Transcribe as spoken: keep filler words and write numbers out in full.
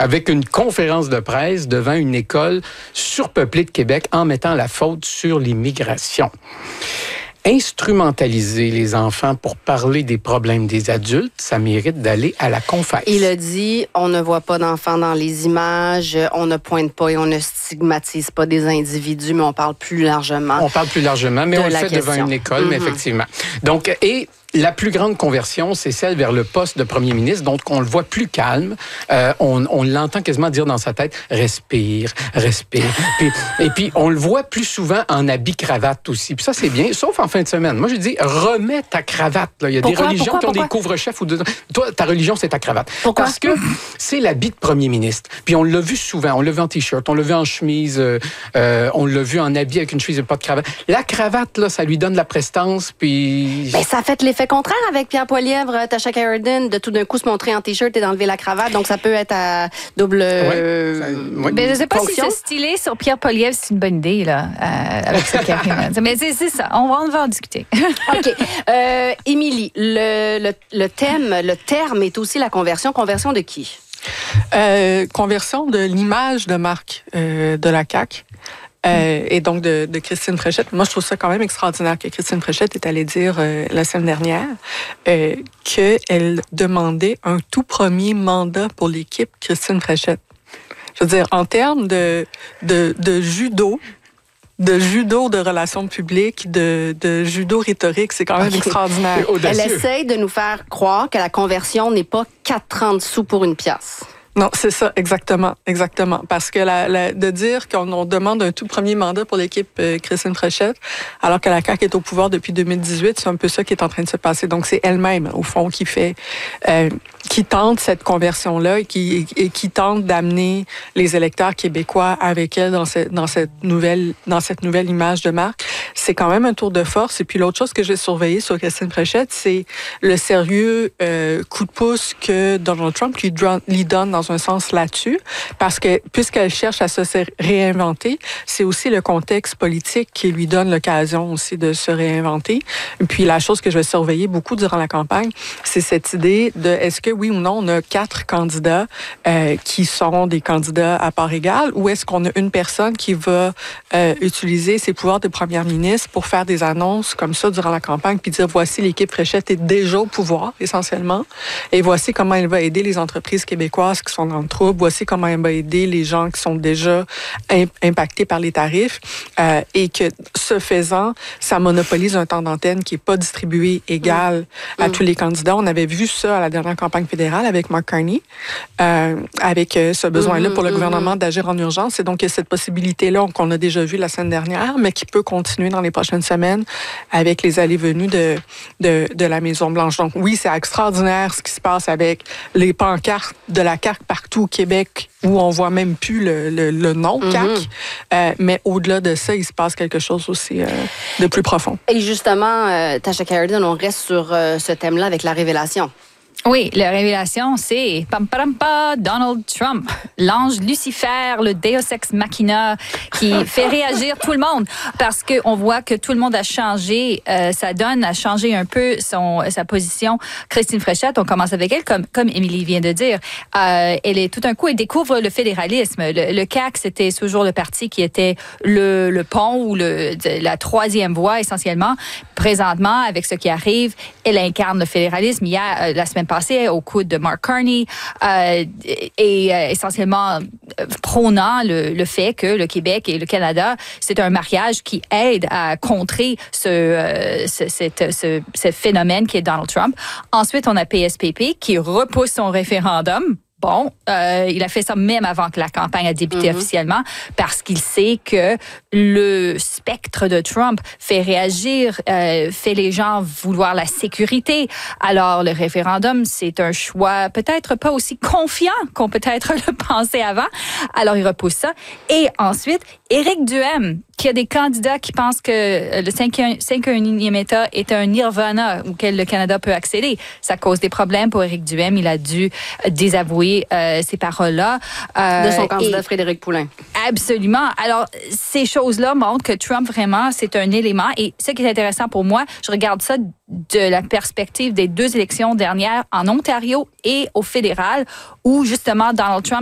avec une conférence de presse devant une école surpeuplée de Québec en mettant la faute sur l'immigration. Instrumentaliser les enfants pour parler des problèmes des adultes, ça mérite d'aller à la confesse. Il a dit, on ne voit pas d'enfants dans les images, on ne pointe pas et on ne stigmatise pas des individus, mais on parle plus largement. On parle plus largement, mais on le fait question. devant une école, mm-hmm. mais effectivement. Donc, et la plus grande conversion, c'est celle vers le poste de premier ministre. Donc, on le voit plus calme. Euh, on, on l'entend quasiment dire dans sa tête, respire, respire. puis, et puis, on le voit plus souvent en habit cravate aussi. Puis ça, c'est bien, sauf en fin de semaine. Moi, je dis, remets ta cravate. Là. Il y a pourquoi, des religions pourquoi, qui ont pourquoi? des couvre-chefs. Ou de... Toi, ta religion, c'est ta cravate. Pourquoi? Parce que c'est l'habit de premier ministre. Puis on l'a vu souvent. On l'a vu en T-shirt, on l'a vu en chemise, euh, euh, on l'a vu en habit avec une chemise et pas de cravate. La cravate, là, ça lui donne la prestance. Puis... Ben, ça a fait l'effet contraire avec Pierre Poilievre, Tasha Karadan, de tout d'un coup se montrer en T-shirt et d'enlever la cravate. Donc, ça peut être à double euh, ouais, ça, ouais. Ben, je ne sais pas fonction. si se styler sur Pierre Poilievre, c'est une bonne idée, là, euh, avec ce qu'il a. Mais c'est, c'est ça. On va, on va en discuter. OK. Euh, Émilie, le, le, le thème, le terme est aussi la conversion. Conversion de qui? Euh, conversion de l'image de marque euh, de la C A Q. Euh, et donc de, de Christine Fréchette. Moi, je trouve ça quand même extraordinaire que Christine Fréchette est allée dire euh, la semaine dernière euh, qu'elle demandait un tout premier mandat pour l'équipe Christine Fréchette. Je veux dire, en termes de, de, de judo, de judo de relations publiques, de, de judo rhétorique, c'est quand même okay. extraordinaire. Elle essaye de nous faire croire que la conversion n'est pas quatre-trente sous pour une pièce. Non, c'est ça, exactement, exactement. Parce que la, la, de dire qu'on on demande un tout premier mandat pour l'équipe euh, Christine Fréchette, alors que la C A Q est au pouvoir depuis deux mille dix-huit, c'est un peu ça qui est en train de se passer. Donc, c'est elle-même, au fond, qui fait, euh, qui tente cette conversion-là et qui, et qui tente d'amener les électeurs québécois avec elle dans cette, dans cette nouvelle, dans cette nouvelle image de marque. C'est quand même un tour de force. Et puis, l'autre chose que j'ai surveillé sur Christine Fréchette, c'est le sérieux euh, coup de pouce que Donald Trump lui, lui donne dans un sens là-dessus, parce que puisqu'elle cherche à se réinventer, c'est aussi le contexte politique qui lui donne l'occasion aussi de se réinventer. Et puis la chose que je vais surveiller beaucoup durant la campagne, c'est cette idée de est-ce que oui ou non on a quatre candidats euh, qui sont des candidats à part égale, ou est-ce qu'on a une personne qui va euh, utiliser ses pouvoirs de première ministre pour faire des annonces comme ça durant la campagne, puis dire voici l'équipe Fréchette est déjà au pouvoir essentiellement, et voici comment elle va aider les entreprises québécoises qui sont dans le trouble. Voici comment elle va aider les gens qui sont déjà impactés par les tarifs euh, et que, ce faisant, ça monopolise un temps d'antenne qui n'est pas distribué égal mmh. à mmh. tous les candidats. On avait vu ça à la dernière campagne fédérale avec Mark Carney, euh, avec euh, ce besoin-là pour le mmh. gouvernement d'agir en urgence. Et donc, il y a cette possibilité-là qu'on a déjà vue la semaine dernière, mais qui peut continuer dans les prochaines semaines avec les allées-venues de, de, de la Maison-Blanche. Donc, oui, c'est extraordinaire ce qui se passe avec les pancartes de la C A Q partout au Québec, où on voit même plus le, le, le nom C A Q. Mm-hmm. Euh, mais au-delà de ça, il se passe quelque chose aussi euh, de plus profond. Et justement, euh, Tasha Karadan, on reste sur euh, ce thème-là avec la révélation. Oui, la révélation, c'est pam pam pam Donald Trump, l'ange Lucifer, le Deus ex machina qui fait réagir tout le monde parce que on voit que tout le monde a changé, euh, ça donne à changer un peu son sa position. Christine Fréchette, on commence avec elle comme comme Émilie vient de dire, euh, elle est tout d'un coup elle découvre le fédéralisme. Le, le C A Q, c'était toujours le parti qui était le le pont ou le la troisième voie essentiellement. Présentement, avec ce qui arrive, elle incarne le fédéralisme. Il y a euh, la semaine passée au coude de Mark Carney euh, et euh, essentiellement euh, prônant le, le fait que le Québec et le Canada, c'est un mariage qui aide à contrer ce, euh, ce, cette, ce, ce phénomène qui est Donald Trump. Ensuite, on a P S P P qui repousse son référendum. Bon, euh, il a fait ça même avant que la campagne a débuté mm-hmm. officiellement parce qu'il sait que le spectre de Trump fait réagir, euh, fait les gens vouloir la sécurité. Alors, le référendum, c'est un choix peut-être pas aussi confiant qu'on peut-être le pensait avant. Alors, il repousse ça. Et ensuite, Éric Duhaime, qui a des candidats qui pensent que le cinquième État est un nirvana auquel le Canada peut accéder. Ça cause des problèmes pour Éric Duhaime. Il a dû désavouer euh, ces paroles-là. Euh, de son candidat et, Frédéric Poulin. Absolument. Alors, ces choses-là montrent que Trump, vraiment, c'est un élément. Et ce qui est intéressant pour moi, je regarde ça de la perspective des deux élections dernières en Ontario et au fédéral, où justement Donald Trump